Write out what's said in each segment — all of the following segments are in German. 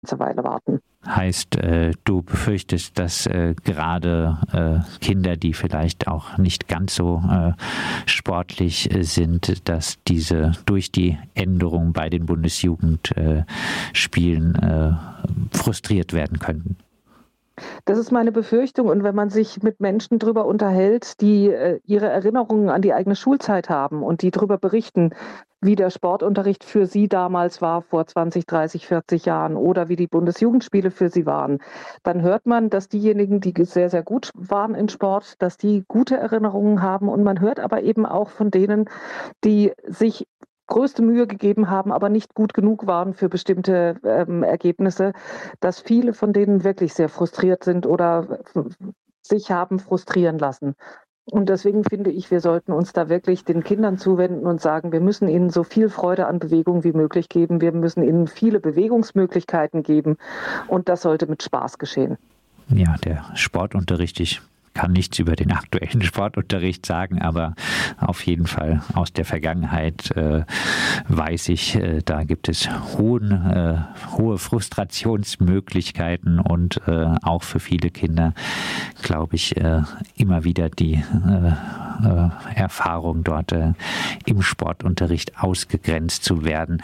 ganze Weile warten. Heißt, du befürchtest, dass gerade Kinder, die vielleicht auch nicht ganz so sportlich sind, dass diese durch die Änderung bei den Bundesjugendspielen frustriert werden könnten? Das ist meine Befürchtung. Und wenn man sich mit Menschen darüber unterhält, die ihre Erinnerungen an die eigene Schulzeit haben und die darüber berichten, wie der Sportunterricht für sie damals war, vor 20, 30, 40 Jahren, oder wie die Bundesjugendspiele für sie waren, dann hört man, dass diejenigen, die sehr, sehr gut waren in Sport, dass die gute Erinnerungen haben. Und man hört aber eben auch von denen, die sich größte Mühe gegeben haben, aber nicht gut genug waren für bestimmte Ergebnisse, dass viele von denen wirklich sehr frustriert sind oder sich haben frustrieren lassen. Und deswegen finde ich, wir sollten uns da wirklich den Kindern zuwenden und sagen, wir müssen ihnen so viel Freude an Bewegung wie möglich geben. Wir müssen ihnen viele Bewegungsmöglichkeiten geben. Und das sollte mit Spaß geschehen. Ja, der Sportunterricht, ich kann nichts über den aktuellen Sportunterricht sagen, aber auf jeden Fall aus der Vergangenheit weiß ich, da gibt es hohe Frustrationsmöglichkeiten und auch für viele Kinder, glaube ich, immer wieder die Erfahrung dort im Sportunterricht ausgegrenzt zu werden.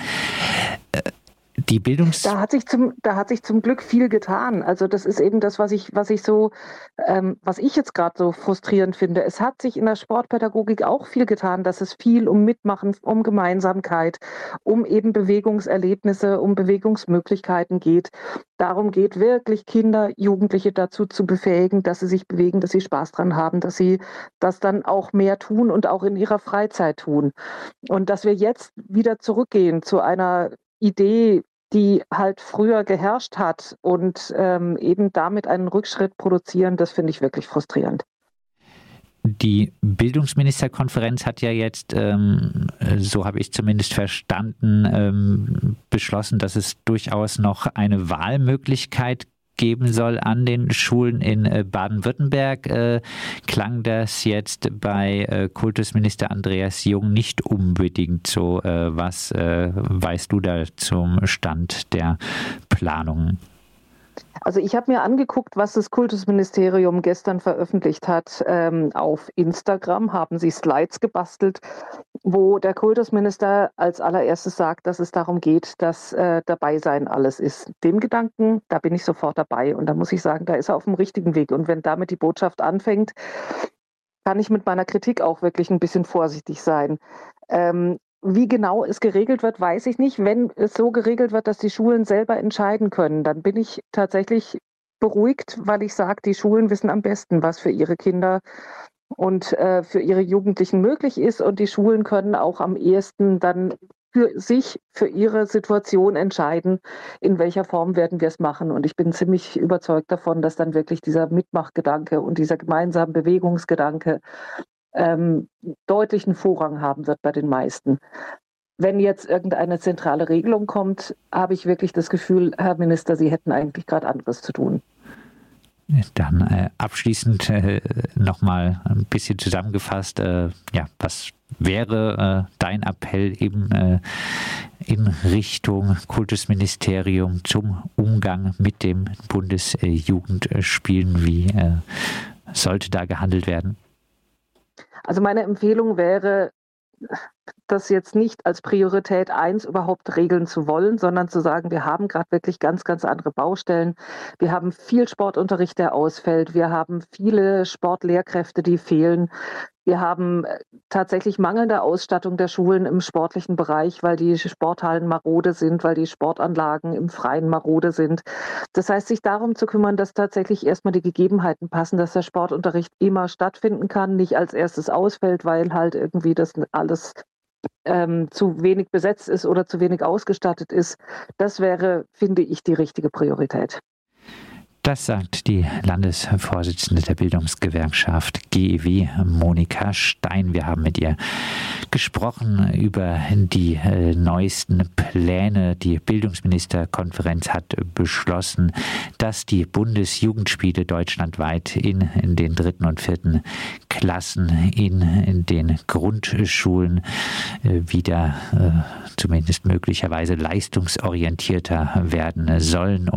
Da hat sich zum Glück viel getan. Also das ist eben das, was ich jetzt gerade so frustrierend finde. Es hat sich in der Sportpädagogik auch viel getan, dass es viel um Mitmachen, um Gemeinsamkeit, um eben Bewegungserlebnisse, um Bewegungsmöglichkeiten geht. Darum geht wirklich Kinder, Jugendliche dazu zu befähigen, dass sie sich bewegen, dass sie Spaß dran haben, dass sie das dann auch mehr tun und auch in ihrer Freizeit tun. Und dass wir jetzt wieder zurückgehen zu einer Idee, die halt früher geherrscht hat und eben damit einen Rückschritt produzieren, das finde ich wirklich frustrierend. Die Bildungsministerkonferenz hat ja jetzt, so habe ich zumindest verstanden, beschlossen, dass es durchaus noch eine Wahlmöglichkeit geben soll an den Schulen in Baden-Württemberg. Klang das jetzt bei Kultusminister Andreas Jung nicht unbedingt so? Was weißt du da zum Stand der Planungen? Also ich habe mir angeguckt, was das Kultusministerium gestern veröffentlicht hat. Auf Instagram haben sie Slides gebastelt, wo der Kultusminister als allererstes sagt, dass es darum geht, dass Dabeisein alles ist. Dem Gedanken, da bin ich sofort dabei. Und da muss ich sagen, da ist er auf dem richtigen Weg. Und wenn damit die Botschaft anfängt, kann ich mit meiner Kritik auch wirklich ein bisschen vorsichtig sein. Wie genau es geregelt wird, weiß ich nicht. Wenn es so geregelt wird, dass die Schulen selber entscheiden können, dann bin ich tatsächlich beruhigt, weil ich sage, die Schulen wissen am besten, was für ihre Kinder und für ihre Jugendlichen möglich ist. Und die Schulen können auch am ehesten dann für sich, für ihre Situation entscheiden, in welcher Form werden wir es machen. Und ich bin ziemlich überzeugt davon, dass dann wirklich dieser Mitmachgedanke und dieser gemeinsame Bewegungsgedanke deutlichen Vorrang haben wird bei den meisten. Wenn jetzt irgendeine zentrale Regelung kommt, habe ich wirklich das Gefühl, Herr Minister, Sie hätten eigentlich gerade anderes zu tun. Dann abschließend nochmal ein bisschen zusammengefasst, was wäre dein Appell eben in Richtung Kultusministerium zum Umgang mit dem Bundesjugendspielen? Wie sollte da gehandelt werden? Also meine Empfehlung wäre, das jetzt nicht als Priorität 1 überhaupt regeln zu wollen, sondern zu sagen, wir haben gerade wirklich ganz, ganz andere Baustellen. Wir haben viel Sportunterricht, der ausfällt. Wir haben viele Sportlehrkräfte, die fehlen. Wir haben tatsächlich mangelnde Ausstattung der Schulen im sportlichen Bereich, weil die Sporthallen marode sind, weil die Sportanlagen im Freien marode sind. Das heißt, sich darum zu kümmern, dass tatsächlich erstmal die Gegebenheiten passen, dass der Sportunterricht immer stattfinden kann, nicht als erstes ausfällt, weil halt irgendwie das alles zu wenig besetzt ist oder zu wenig ausgestattet ist. Das wäre, finde ich, die richtige Priorität. Das sagt die Landesvorsitzende der Bildungsgewerkschaft GEW, Monika Stein. Wir haben mit ihr gesprochen über die neuesten Pläne. Die Bildungsministerkonferenz hat beschlossen, dass die Bundesjugendspiele deutschlandweit in den 3. und 4. Klassen in den Grundschulen wieder zumindest möglicherweise leistungsorientierter werden sollen.